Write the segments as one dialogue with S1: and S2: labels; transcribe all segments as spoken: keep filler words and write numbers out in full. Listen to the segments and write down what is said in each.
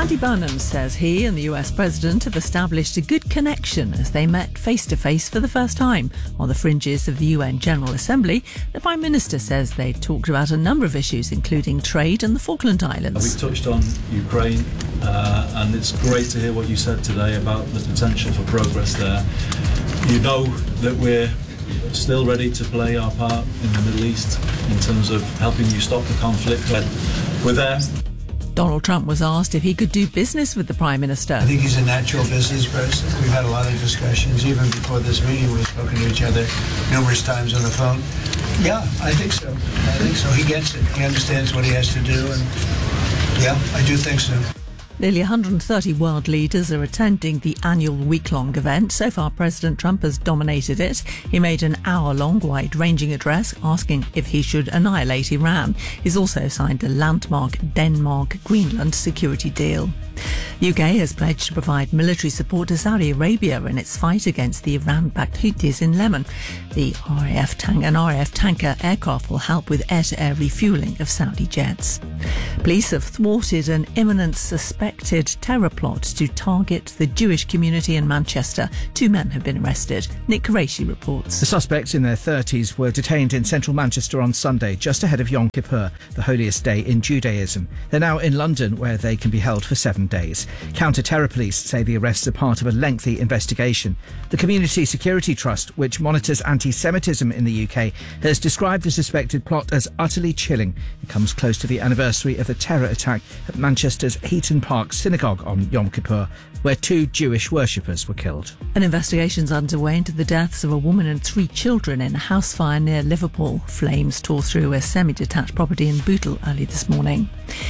S1: Andy Burnham says he and the U S President have established a good connection as they met face-to-face for the first time. On the fringes of the U N General Assembly, the Prime Minister says they talked about a number of issues, including trade and the Falkland Islands.
S2: We touched on Ukraine, uh, and it's great to hear what you said today about the potential for progress there. You know that we're still ready to play our part in the Middle East in terms of helping you stop the conflict. We're there.
S1: Donald Trump was asked if he could do business with the Prime Minister.
S3: I think he's a natural business person. We've had a lot of discussions. Even before this meeting, we've spoken to each other numerous times on the phone. Yeah, I think so. I think so. He gets it. He understands what he has to do. And yeah, I do think so.
S1: Nearly one hundred thirty world leaders are attending the annual week-long event. So far, President Trump has dominated it. He made an hour-long, wide-ranging address asking if he should annihilate Iran. He's also signed a landmark Denmark-Greenland security deal. The U K has pledged to provide military support to Saudi Arabia in its fight against the Iran-backed Houthis in Yemen. The R A F tank and R A F tanker aircraft will help with air-to-air refuelling of Saudi jets. Police have thwarted an imminent suspected terror plot to target the Jewish community in Manchester. Two men have been arrested. Nick Qureshi reports.
S4: The suspects in their thirties were detained in central Manchester on Sunday, just ahead of Yom Kippur, the holiest day in Judaism. They're now in London, where they can be held for seven days. Counter-terror police say the arrests are part of a lengthy investigation. The Community Security Trust, which monitors anti-Semitism in the U K, has described the suspected plot as utterly chilling. It comes close to the anniversary of the terror attack at Manchester's Heaton Park Synagogue on Yom Kippur, where two Jewish worshippers were killed.
S1: An investigation's underway into the deaths of a woman and three children in a house fire near Liverpool. Flames tore through a semi-detached property in Bootle early this morning.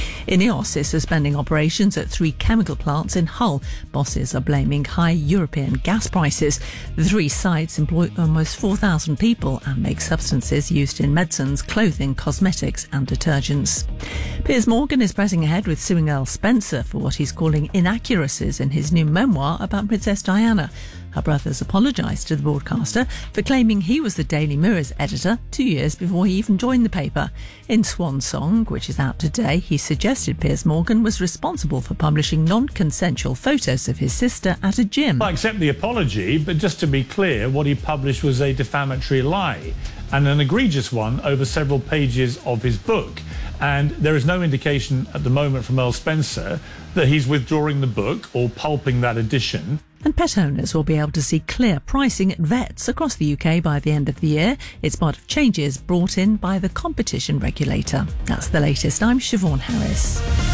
S1: INEOS is suspending operations at three chemical plants in Hull. Bosses are blaming high European gas prices. The three sites employ almost four thousand people and make substances used in medicines, clothing, cosmetics and detergents. Piers Morgan is pressing ahead with suing Earl Spencer for what he's calling inaccuracies in his new memoir about Princess Diana. Her brothers apologised to the broadcaster for claiming he was the Daily Mirror's editor two years before he even joined the paper. In Swan Song, which is out today, he suggested Piers Morgan was responsible for publishing non-consensual photos of his sister at a gym.
S5: I accept the apology, but just to be clear, what he published was a defamatory lie, and an egregious one over several pages of his book. And there is no indication at the moment from Earl Spencer that he's withdrawing the book or pulping that edition.
S1: And pet owners will be able to see clear pricing at vets across the U K by the end of the year. It's part of changes brought in by the competition regulator. That's the latest. I'm Siobhan Harris.